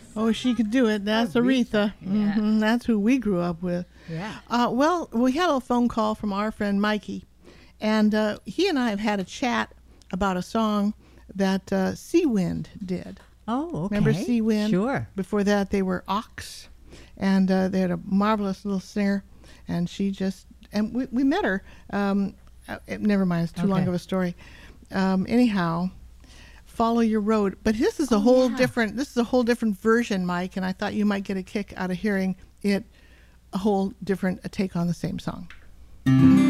Oh, she could do it. That's Aretha. Yeah. That's who we grew up with. Yeah. Well, we had a phone call from our friend Mikey, and he and I have had a chat about a song that Sea Wind did. Oh, okay. Remember Sea Wind? Sure. Before that, they were Ox, and they had a marvelous little singer, and she just, and we met her. Never mind, it's too long of a story. Anyhow, Follow Your Road. But this is a whole different version, Mike, and I thought you might get a kick out of hearing it, a whole different take on the same song.